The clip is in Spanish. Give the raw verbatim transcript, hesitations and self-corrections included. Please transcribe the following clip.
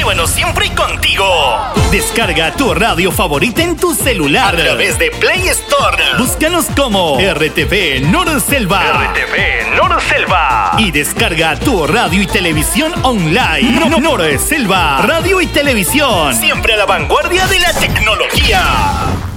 Llévanos siempre contigo. Descarga tu radio favorita en tu celular a través de Play Store. Búscanos como R T V Norselva. R T V Norselva. Y descarga tu radio y televisión online. No, Norselva, radio y televisión. Siempre a la vanguardia de la tecnología.